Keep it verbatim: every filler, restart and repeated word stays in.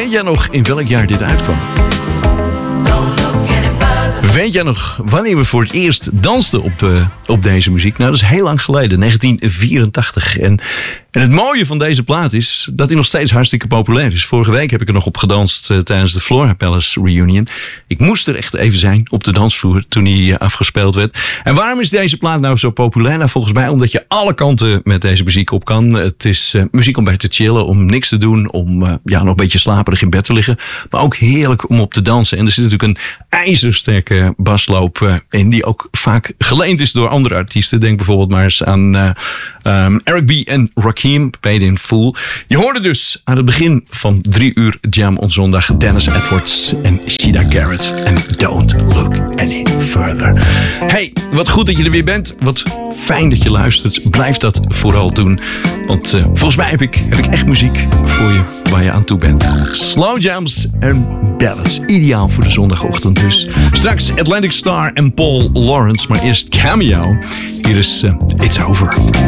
Weet jij nog in welk jaar dit uitkwam? Weet jij nog wanneer we voor het eerst dansten op, uh, op deze muziek? Nou, dat is heel lang geleden, negentien vierentachtig. En, en het mooie van deze plaat is dat hij nog steeds hartstikke populair is. Vorige week heb ik er nog op gedanst uh, tijdens de Flora Palace Reunion. Ik moest er echt even zijn op de dansvloer toen hij uh, afgespeeld werd. En waarom is deze plaat nou zo populair? Nou, volgens mij omdat je alle kanten met deze muziek op kan. Het is uh, muziek om bij te chillen, om niks te doen, om uh, ja, nog een beetje slaperig in bed te liggen. Maar ook heerlijk om op te dansen. En er zit natuurlijk een ijzersterke basloop uh, in, die ook vaak geleend is door andere artiesten. Denk bijvoorbeeld maar eens aan uh, um, Eric B. en Rakim, Paid in Full. Je hoorde dus aan het begin van drie uur Jam on zondag Dennis Edwards en Shida Garrett en Don't Look Any Further. Hey, wat goed dat je er weer bent. Wat fijn dat je luistert. Blijf dat vooral doen. Want uh, volgens mij heb ik, heb ik echt muziek voor je waar je aan toe bent. Slow jams en ballads. Ideaal voor de zondagochtend dus. Straks Atlantic Star en Paul Lawrence. Maar eerst Cameo. Hier is uh, It's Over.